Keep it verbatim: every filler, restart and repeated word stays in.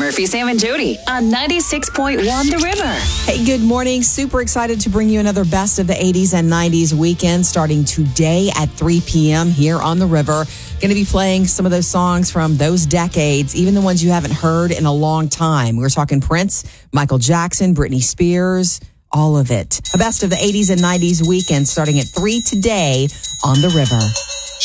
Murphy, Sam, and Jody on ninety-six point one The River. Hey, good morning. Super excited to bring you another Best of the eighties and nineties weekend starting today at three p.m. here on The River. Going to be playing some of those songs from those decades, even the ones you haven't heard in a long time. We're talking Prince, Michael Jackson, Britney Spears, all of it. A Best of the eighties and nineties weekend starting at three today on The River.